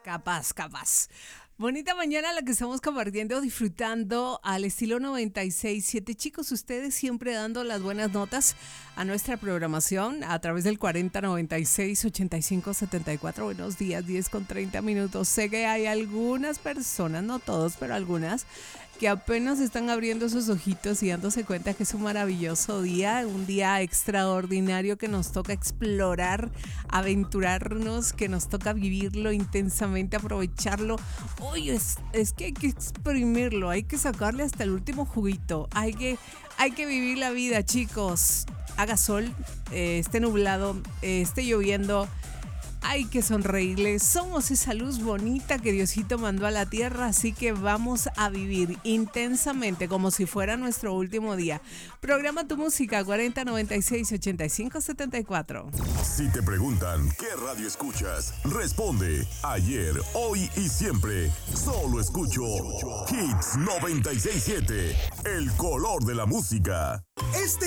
Capaz. Bonita mañana la que estamos compartiendo, disfrutando al estilo 96.7. Chicos, ustedes siempre dando las buenas notas a nuestra programación a través del 4096-8574. Buenos días, 10:30. Sé que hay algunas personas, no todos, pero algunas, que apenas están abriendo sus ojitos y dándose cuenta que es un maravilloso día, un día extraordinario que nos toca explorar, aventurarnos, que nos toca vivirlo intensamente, aprovecharlo. Uy, es que hay que exprimirlo, hay que sacarle hasta el último juguito, hay que vivir la vida, chicos. Haga sol, esté nublado, esté lloviendo. Hay que sonreírle, somos esa luz bonita que Diosito mandó a la tierra, así que vamos a vivir intensamente como si fuera nuestro último día. Programa tu música 4096-8574. Si te preguntan qué radio escuchas, responde ayer, hoy y siempre. Solo escucho Hits 96.7, el color de la música. Este